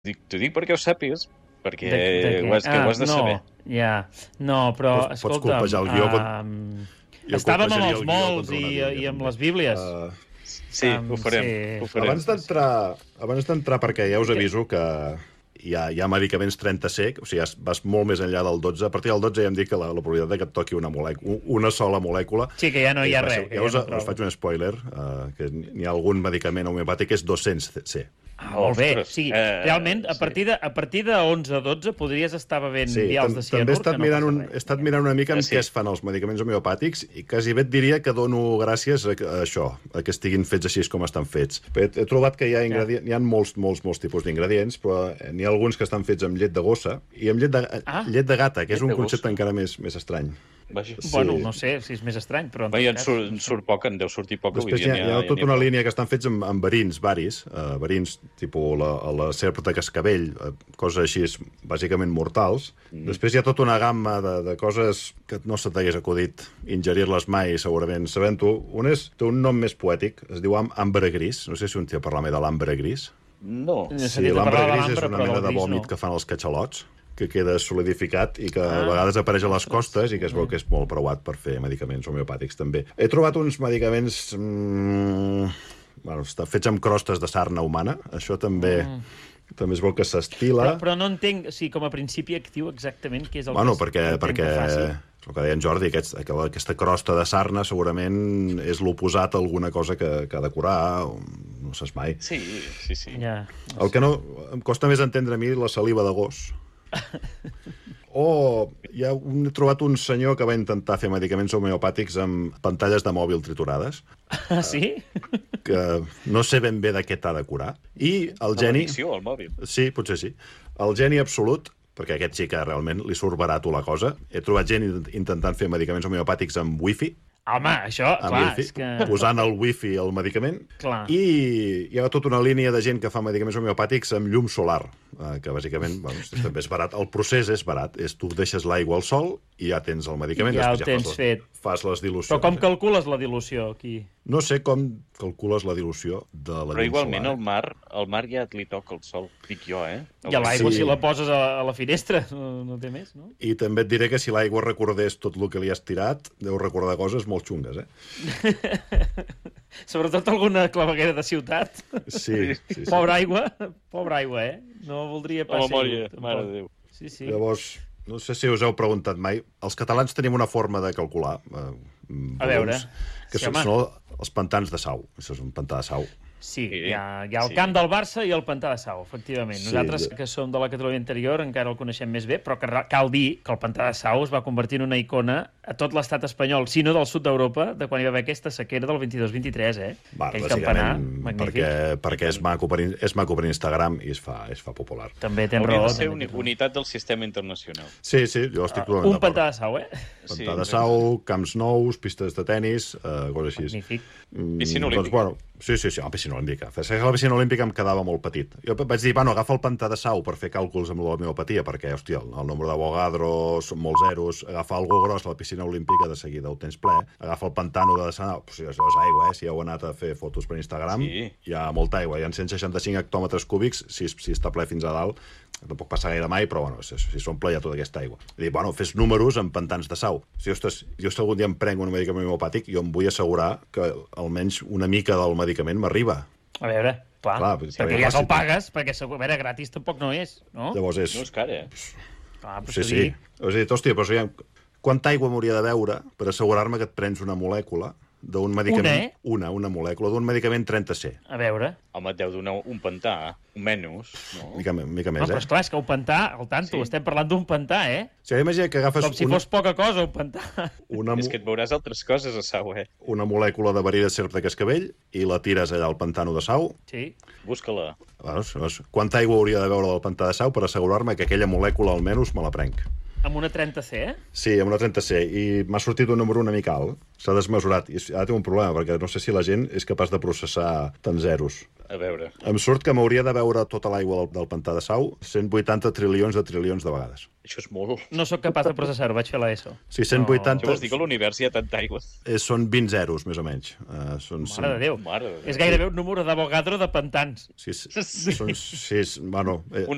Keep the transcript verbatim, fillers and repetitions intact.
Dic, t'ho dic perquè ho sàpigues, perquè De, de ho has, que ah, ho has de no, saber. Ja, no, però, Pots, pots escolta'm... colpejar el guió. Um, Jo estàvem amb colpejaria els el guió molts contra i, una bíblia, i amb també. les bíblies. Uh, Sí, Um, ho farem, sí. ho farem. abans d'entrar, abans d'entrar, perquè ja us aviso que hi ha, hi ha medicaments trenta C, o sigui, vas molt més enllà del dotze. A partir del dotze ja em dic que la, la probabilitat de que et toqui una, molècula, una sola molècula... Sí, que ja no hi ha eh, res. Ja, ja us, ja no us faig un spoiler, uh, que n'hi ha algun medicament homeopàtic que és dos-cents C. Ah, molt bé. Ostres, Sí, eh, realment, a sí. partir de, a partir de onze a dotze podries estar bevent Sí, vials tam de cianur, també he estat, que no mirant passa un, res. he estat mirant una mica en Ah, sí? què es fan els medicaments homeopàtics i quasi bé et diria que dono gràcies a, a això, a que estiguin fets així com estan fets. He, he trobat que hi ha, ingredients, hi ha molts, molts, molts tipus d'ingredients, però n'hi ha alguns que estan fets amb llet de gossa i amb llet de, Ah. llet de gata, que és Llet un de concepte gossa. encara més, més estrany. Vaja. Sí. Bueno, no sé si és més estrany, però... en Bé, tot en cas, surt, en surt poc, en deu sortir poc. Després hi ha, hi ha tota una línia que estan fets amb, amb verins, varis, uh, verins, tipus la, la serp de cascavell, uh, coses així, bàsicament mortals. Mm. Després hi ha tota una gamma de, de coses que no se t'hagués acudit ingerir-les mai, segurament, sabent-ho. Un és, té un nom més poètic, es diu am ambre gris. No sé si un té parlat mai de l'ambre gris. No. He Sí, sentit a l'ambre parlar de gris és l'ambre, una però mena del de gris vòmit no. que fan els catxalots, que queda solidificat i que Ah. a vegades apareix a les costes i que es veu que és molt preuat per fer medicaments homeopàtics, també. He trobat uns medicaments... Mm, bueno, està fets amb crostes de sarna humana. Això també... Mm. També es veu que s'estila. Però, però no entenc, o sigui, com a principi actiu exactament què és el Bueno, que, perquè, entenc perquè que faci. el que deia en Jordi, aquest, aquesta crosta de sarna segurament és l'oposat a alguna cosa que, que ha de curar, o no saps mai. Sí, sí, sí. Ja, El que no... Em costa més entendre a mi la saliva de gos. O hi ha un, he trobat un senyor que va intentar fer medicaments homeopàtics amb pantalles de mòbil triturades, Ah, sí? que no sé ben bé de què t'ha de curar. I el La geni... addicció al mòbil. Sí, potser sí. El geni absolut, perquè aquest sí que realment li surt barat la cosa. He trobat gent intentant fer medicaments homeopàtics amb wifi, Home, això, amb clar, wifi és que... posant el wifi al medicament. Clar. I hi ha tota una línia de gent que fa medicaments homeopàtics amb llum solar, eh, que bàsicament bueno, també és barat. El procés és barat. És tu deixes l'aigua al sol i ja tens el medicament. I ja el després tens fas, fet. Fas les dilucions. Però com calcules la dilució, aquí? No sé com calcules la dilució de la Però llum igualment solar. el mar, el mar ja li toca el sol, dic jo, eh? I a l'aigua, Sí. si la poses a, a la finestra, no, no té més, no? I també et diré que si l'aigua recordés tot el que li has tirat, deu recordar coses molt xungues, eh? Sobretot alguna claveguera de ciutat. Sí, sí, sí. Pobra aigua, pobra aigua, eh? No voldria La pas memòria, ser-ho, mare tampoc. de Déu. Sí, sí. Llavors, no sé si us heu preguntat mai, els catalans tenim una forma de calcular eh, A veure. volums, que Sí, són, home. són els pantans de Sau. Això és un pantà de Sau. Sí, Sí, hi ha, hi ha el sí. camp del Barça i el Pantà de Sau, efectivament. Sí, Nosaltres, ja. que som de la Catalunya interior, encara el coneixem més bé, però que ra- cal dir que el Pantà de Sau es va convertir en una icona a tot l'estat espanyol, si no del sud d'Europa, de quan hi va haver aquesta sequera del vint-i-dos vint-i-tres, eh? Va, Aquell campanar, bàsicament magnífic. perquè, perquè és, maco per, in- és maco per Instagram i es fa, es fa popular. També tens Hauria raó. de ser també uni tens raó. unitat del sistema internacional. Sí, sí, jo estic Ah, totalment un Pantà d'acord. de Sau, eh? Pantà de Sau, camps nous, pistes de tennis, eh, coses així. Magnífic. Mm, Piscina Doncs, olímpica. bueno, sí, sí, sí, la piscina olímpica. Fins que la piscina olímpica em quedava molt petit. Jo vaig dir, bueno, agafa el pantà de Sau per fer càlculs amb l'homeopatia, perquè, hòstia, el, el nombre d'Avogadro són molts zeros, agafa algú gros a la piscina olímpica, de seguida ho tens ple, agafa el pantano de Sanau, pues, si això és aigua, eh? Si heu anat a fer fotos per Instagram, Sí. hi ha molta aigua, hi ha cent seixanta-cinc hectòmetres cúbics, si, si està ple fins a dalt, tampoc passa gaire mai, però bueno, si, si s'omple ja tota aquesta aigua. I dic, bueno, fes números en pantans de Sau. Si, ostres, jo si algun dia em prenc un medicament homeopàtic, jo em vull assegurar que almenys una mica del medicament m'arriba. A veure, clar, Clar, perquè perquè ja clar, te'l si- pagues, perquè segur, a veure, gratis tampoc no és, no? Llavors és... No és car, eh? Clar, però Sí, això sí. dic, És a dir, hòstia, però aviam, quanta aigua m'hauria de beure per assegurar-me que et prens una molècula d'un medicament... Una, eh? Una, una molècula d'un medicament trenta C. A veure... Home, et deu donar un pantà, un menys, no? Mica, mica No, més, però eh? esclar, és que un pantà, al tanto, Sí. estem parlant d'un pantà, eh? O sigui, imagina que agafes Com si una, fos poca cosa, un pantà. una, És que et veuràs altres coses a Sau, eh? una molècula de verí de serp de cascavell i la tires allà al pantano de Sau. Sí. Busca-la. Bueno, llavors, quanta aigua hauria de beure del pantà de Sau per assegurar-me que aquella molècula almenys me la prenc? Amb una trenta C, eh? Sí, amb una trenta C, i m'ha sortit un número una mica alt. S'ha desmesurat, i ara té un problema, perquè no sé si la gent és capaç de processar tants zeros. A veure. Em surt que m'hauria de beure tota l'aigua del, del pantà de Sau cent vuitanta trilions de trilions de vegades. Això és molt. No sóc capaç de processar-ho, vaig fer l'ESO. Sí, cent vuitanta... Què vols dir, que a l'univers hi ha tanta aigua? Eh, són vint zeros, més o menys. Uh, són Mare de Déu. Mare de Déu. És gairebé un número d'Avogadro de pantans. Sí, sí, són sis... Bueno, eh, Una